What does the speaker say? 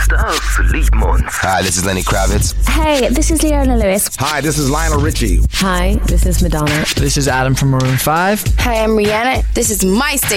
Mr. Sleep Months. Hi, this is Lenny Kravitz. Hey, this is Leona Lewis. Hi, this is Lionel Richie. Hi, this is Madonna. This is Adam from Maroon 5. Hi, I'm Rihanna. This is my station.